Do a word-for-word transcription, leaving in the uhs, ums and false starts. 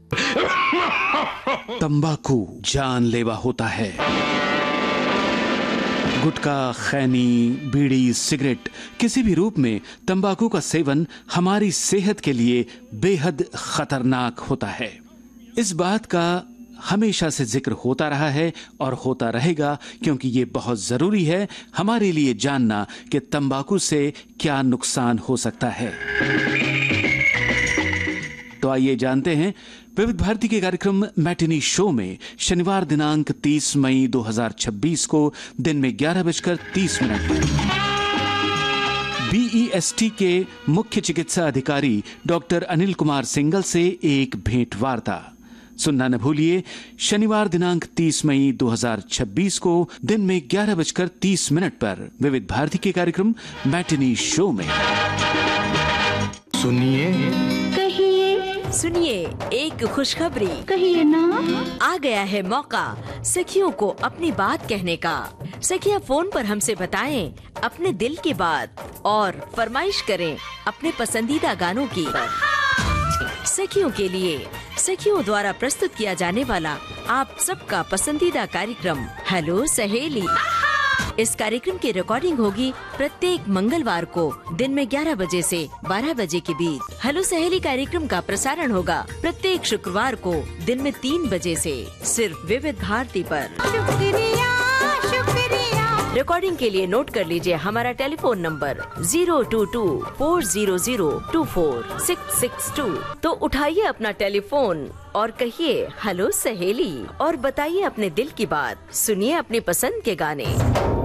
तंबाकू जानलेवा होता है। गुटखा, खैनी, बीड़ी, सिगरेट, किसी भी रूप में तंबाकू का सेवन हमारी सेहत के लिए बेहद खतरनाक होता है। इस बात का हमेशा से जिक्र होता रहा है और होता रहेगा, क्योंकि ये बहुत जरूरी है हमारे लिए जानना कि तंबाकू से क्या नुकसान हो सकता है। तो आइए जानते हैं विविध भारती के कार्यक्रम मैटिनी शो में शनिवार दिनांक तीस मई दो हज़ार छब्बीस को दिन में ग्यारह बजकर तीस मिनट पर बीईएसटी के मुख्य चिकित्सा अधिकारी डॉक्टर अनिल कुमार सिंगल से एक भेंट वार्ता सुनना न भूलिए। शनिवार दिनांक तीस मई दो हज़ार छब्बीस को दिन में ग्यारह बजकर तीस मिनट पर विविध भारती के कार्यक्रम मैटिनी शो में। सुनिए कहिए सुनिए एक खुशखबरी कहिए ना। आ गया है मौका सखियों को अपनी बात कहने का। सखियां फोन पर हमसे बताएं अपने दिल की बात और फरमाइश करें अपने पसंदीदा गानों की। सखियों के लिए सखियों द्वारा प्रस्तुत किया जाने वाला आप सबका पसंदीदा कार्यक्रम हेलो सहेली। इस कार्यक्रम की रिकॉर्डिंग होगी प्रत्येक मंगलवार को दिन में ग्यारह बजे से बारह बजे के बीच। हेलो सहेली कार्यक्रम का प्रसारण होगा प्रत्येक शुक्रवार को दिन में तीन बजे से सिर्फ विविध भारती पर। शुक्रिया शुक्रिया। रिकॉर्डिंग के लिए नोट कर लीजिए हमारा telephone number zero to to four zero zero to four six six to. तो उठाइए अपना टेलीफोन और कहिए हेलो सहेली और बताइए अपने दिल की बात। सुनिए अपनी पसंद के गाने।